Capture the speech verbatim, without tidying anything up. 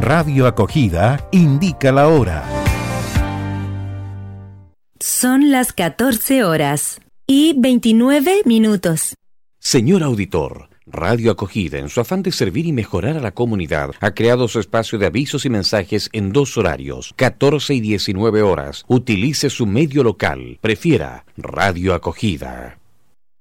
Radio Acogida indica la hora. Son las catorce horas y veintinueve minutos. Señor auditor, Radio Acogida, en su afán de servir y mejorar a la comunidad, ha creado su espacio de avisos y mensajes en dos horarios, catorce y diecinueve horas. Utilice su medio local. Prefiera Radio Acogida.